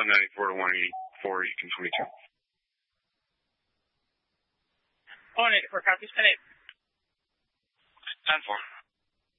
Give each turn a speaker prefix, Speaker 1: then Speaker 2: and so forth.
Speaker 1: 194 to 184, you can 22.
Speaker 2: 184, copy, stand 8.
Speaker 3: 10-4.